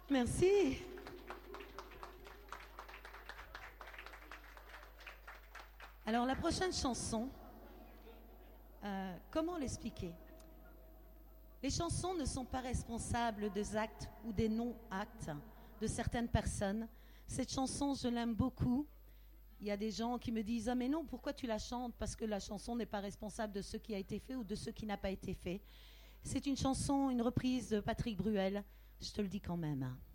Merci. Alors, la prochaine chanson, comment l'expliquer? Les chansons ne sont pas responsables des actes ou des non-actes de certaines personnes. Cette chanson, je l'aime beaucoup. Il y a des gens qui me disent « Ah mais non, pourquoi tu la chantes? Parce que la chanson n'est pas responsable de ce qui a été fait ou de ce qui n'a pas été fait. » C'est une chanson, une reprise de Patrick Bruel. Je te le dis quand même.